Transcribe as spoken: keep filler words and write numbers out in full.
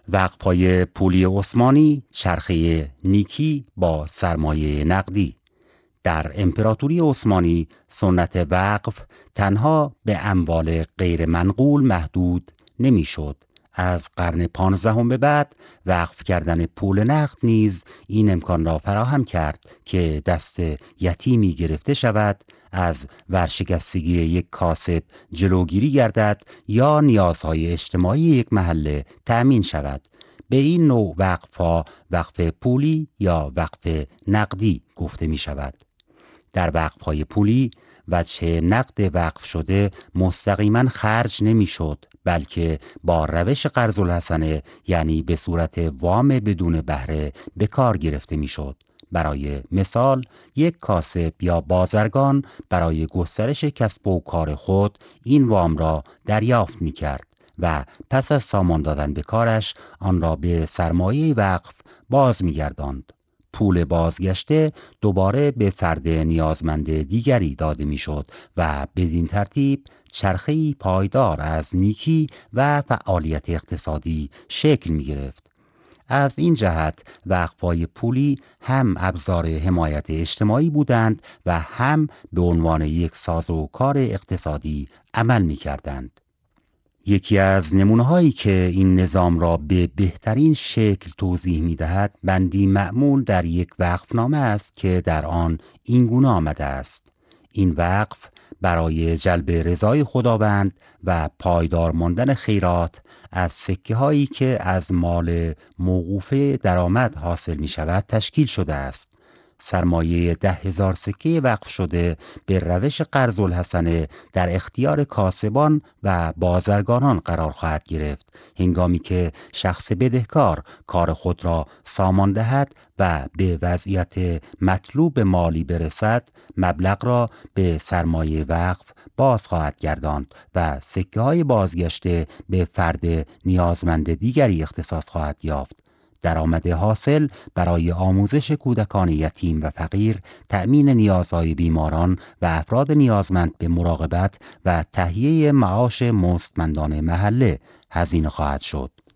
وقف‌های پولی عثمانی، چرخه نیکی با سرمایه نقدی. در امپراتوری عثمانی سنت وقف تنها به اموال غیر منقول محدود نمی‌شد. از قرن پانزدهم به بعد وقف کردن پول نقد نیز این امکان را فراهم کرد که دست یتیمی گرفته شود، از ورشکستگی یک کاسب جلوگیری گردد یا نیازهای اجتماعی یک محله تأمین شود. به این نوع وقف‌ها وقف پولی یا وقف نقدی گفته می شود. در وقف‌های پولی وجه نقد وقف شده مستقیما خرج نمی‌شد، بلکه با روش قرض الحسنه، یعنی به صورت وام بدون بهره به کار گرفته می‌شد. برای مثال، یک کاسب یا بازرگان برای گسترش کسب و کار خود این وام را دریافت می‌کرد و پس از سامان دادن به کارش آن را به سرمایه وقف باز می‌گرداند. پول بازگشته دوباره به فرد نیازمند دیگری داده میشد و بدین ترتیب چرخه‌ای پایدار از نیکی و فعالیت اقتصادی شکل می گرفت. از این جهت وقف‌های پولی هم ابزار حمایت اجتماعی بودند و هم به عنوان یک سازوکار اقتصادی عمل می کردند. یکی از نمونه‌هایی که این نظام را به بهترین شکل توضیح می‌دهد بندی معمول در یک وقفنامه است که در آن این گونه آمده است: این وقف برای جلب رضای خداوند و پایدار ماندن خیرات از سکه هایی که از مال موقوفه درآمد حاصل می شود تشکیل شده است. سرمایه ده هزار سکه وقف شده به روش قرض الحسنه در اختیار کاسبان و بازرگانان قرار خواهد گرفت، هنگامی که شخص بدهکار کار خود را سامان دهد و به وضعیت مطلوب مالی برسد، مبلغ را به سرمایه وقف باز خواهد گرداند و سکه های بازگشته به فرد نیازمند دیگری اختصاص خواهد یافت. درآمد حاصل برای آموزش کودکان یتیم و فقیر، تأمین نیازهای بیماران و افراد نیازمند به مراقبت و تهیه معاش مستمندان محله هزینه خواهد شد.